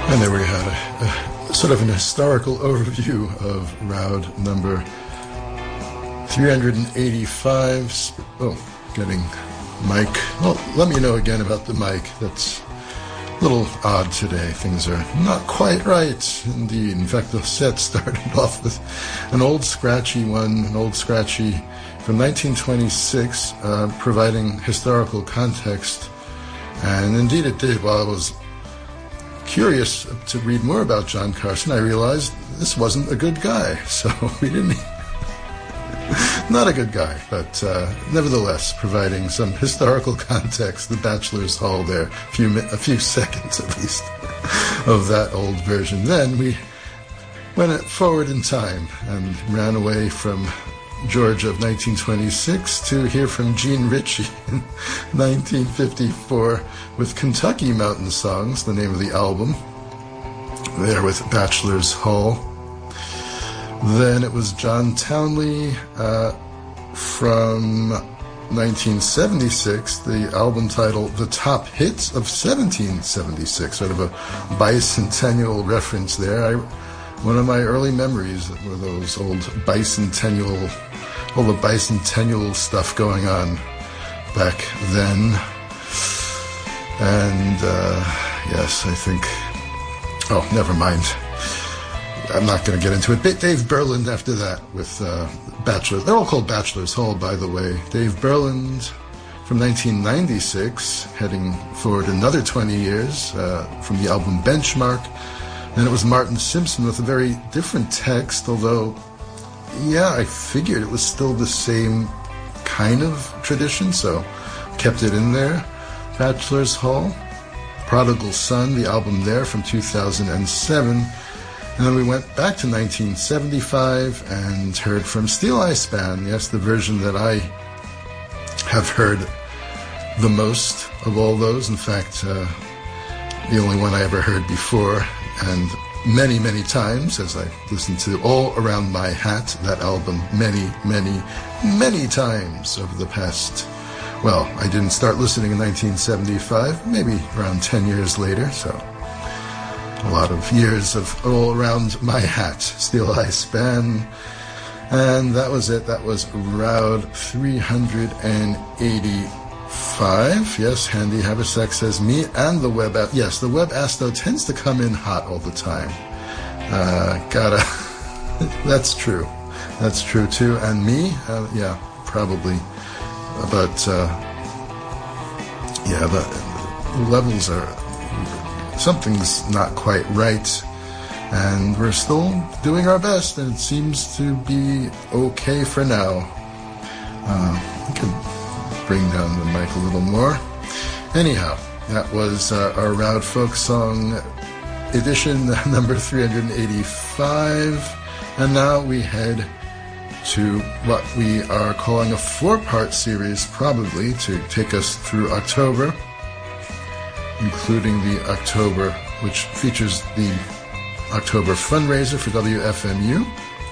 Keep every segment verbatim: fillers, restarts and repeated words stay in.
And there we had a, a sort of an historical overview of round number three hundred eighty-five. Oh, getting mic. Well, let me know again about the mic. That's a little odd today. Things are not quite right, indeed. In fact, the set started off with an old scratchy one, an old scratchy from nineteen twenty-six, uh, providing historical context. And indeed it did. While I was curious to read more about John Carson, I realized this wasn't a good guy. So we didn't... Not a good guy, but uh, nevertheless, providing some historical context, the Bachelor's Hall there, a few, a few seconds at least, of that old version. Then we went forward in time and ran away from George of nineteen twenty-six to hear from Gene Ritchie in nineteen fifty-four with Kentucky Mountain Songs, the name of the album, there with Bachelor's Hall. Then it was John Townley uh, from nineteen seventy-six, the album titled The Top Hits of seventeen seventy-six, sort of a bicentennial reference there. I, one of my early memories were those old bicentennial, all the bicentennial stuff going on back then. And uh, yes, I think, oh, never mind. I'm not going to get into it. Dave Berland after that with uh, Bachelor. They're all called Bachelor's Hall, by the way. Dave Berland from nineteen ninety-six, heading forward another twenty years uh, from the album Benchmark. Then it was Martin Simpson with a very different text, although, yeah, I figured it was still the same kind of tradition, so kept it in there. Bachelor's Hall. Prodigal Son, the album there from two thousand seven. And then we went back to nineteen seventy-five and heard from Steel Eye Span. Yes, the version that I have heard the most of all those. In fact, uh, the only one I ever heard before, and many, many times, as I listened to All Around My Hat, that album, many, many, many times over the past... Well, I didn't start listening in nineteen seventy-five, maybe around ten years later, so... A lot of years of All Around My Hat, Steel Eye Span. And that was it. That was Route three hundred eighty-five. Yes, Handy Haversack says me and the web app. Yes, the web ass, though, tends to come in hot all the time. Uh, gotta... That's true. That's true, too. And me? Uh, yeah, probably. But, uh, yeah, the levels are... Something's not quite right, and we're still doing our best, and it seems to be okay for now. Uh, I could bring down the mic a little more. Anyhow, that was uh, our Roud Folk Song edition number three hundred eighty-five, and now we head to what we are calling a four-part series, probably, to take us through October, including the October, which features the October fundraiser for W F M U.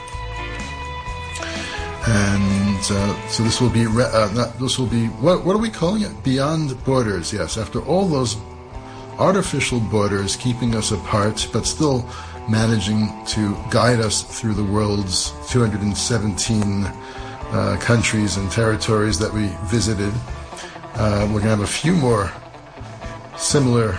And uh, so this will be, uh, not, this will be, what, what are we calling it? Beyond Borders, yes. After all those artificial borders keeping us apart, but still managing to guide us through the world's two hundred seventeen uh, countries and territories that we visited, uh, we're going to have a few more similar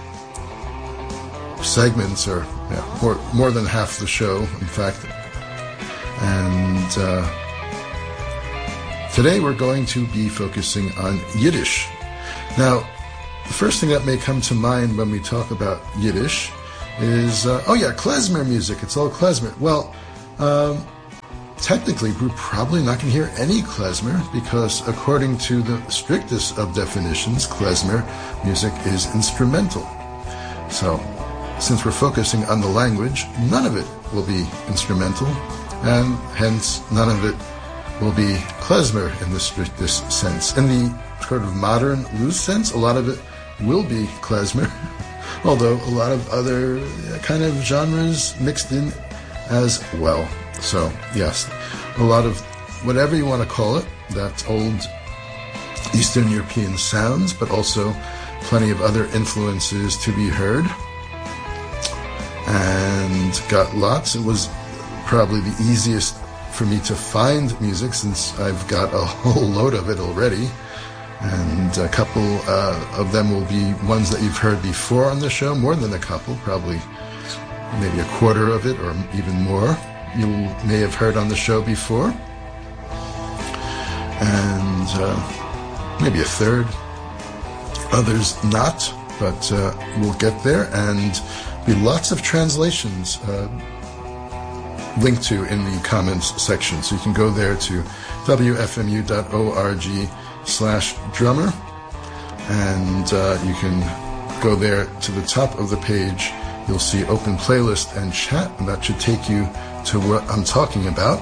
segments, or yeah, more, more than half the show, in fact. And uh, today we're going to be focusing on Yiddish. Now, the first thing that may come to mind when we talk about Yiddish is, uh, oh yeah, klezmer music. It's all klezmer. Well, um, technically, we're probably not going to hear any klezmer because, according to the strictest of definitions, klezmer music is instrumental. So, since we're focusing on the language, none of it will be instrumental, and hence none of it will be klezmer in the strictest sense. In the sort of modern, loose sense, a lot of it will be klezmer, although a lot of other kind of genres mixed in as well. So, yes, a lot of whatever you want to call it, that old Eastern European sounds, but also plenty of other influences to be heard. and got lots. It was probably the easiest for me to find music since I've got a whole load of it already. And a couple uh, of them will be ones that you've heard before on the show, more than a couple, probably maybe a quarter of it or even more you may have heard on the show before. And uh, maybe a third. Others not, but uh, we'll get there. And be lots of translations uh, linked to in the comments section. So you can go there to w f m u dot org slash drummer, and uh, you can go there to the top of the page. You'll see open playlist and chat, and that should take you to what I'm talking about.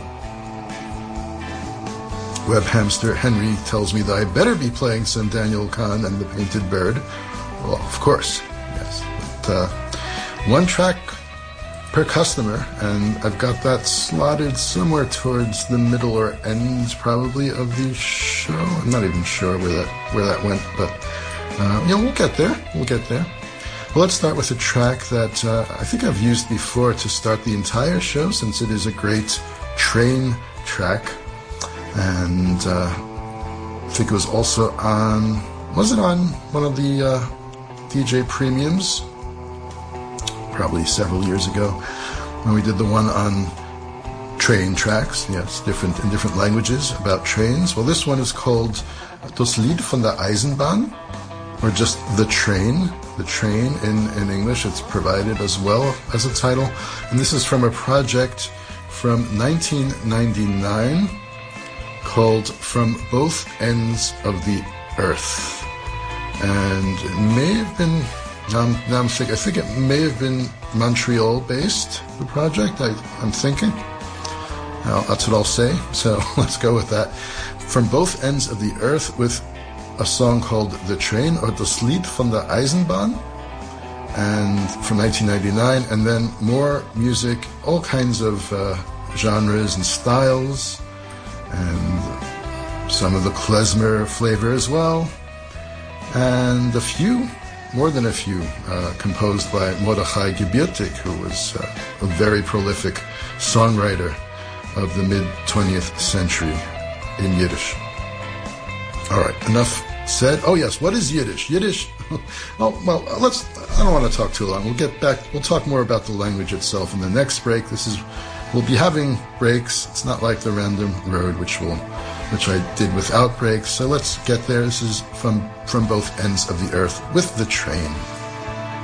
Web hamster Henry tells me that I better be playing some Daniel Kahn and the Painted Bird. Well, of course, yes. But, uh, one track per customer, and I've got that slotted somewhere towards the middle or end, probably, of the show. I'm not even sure where that where that went, but uh, you know, we'll get there. We'll get there. Well, let's start with a track that uh, I think I've used before to start the entire show, since it is a great train track, and uh, I think it was also on. Was it on one of the uh, D J Premiums? Probably several years ago, when we did the one on train tracks, yes, different in different languages about trains. Well, this one is called Das Lied von der Eisenbahn, or just The Train, The Train in, in English. It's provided as well as a title. And this is from a project from nineteen ninety-nine called From Both Ends of the Earth. And it may have been... Now I'm, now I'm thinking, I think it may have been Montreal-based, the project, I, I'm thinking. Now, that's what I'll say, so let's go with that. From Both Ends of the Earth, with a song called The Train, or Das Lied von der Eisenbahn, and from nineteen ninety-nine, and then more music, all kinds of uh, genres and styles, and some of the klezmer flavor as well, and a few... more than a few, uh, composed by Mordechai Gebirtig, who was uh, a very prolific songwriter of the mid-twentieth century in Yiddish. All right, enough said. Oh, yes, what is Yiddish? Yiddish, oh, well, let's, I don't want to talk too long. We'll get back, we'll talk more about the language itself in the next break. This is, we'll be having breaks. It's not like the Random Road, which will... which I did without breaks. So let's get there. This is from, from Both Ends of the Earth with The Train.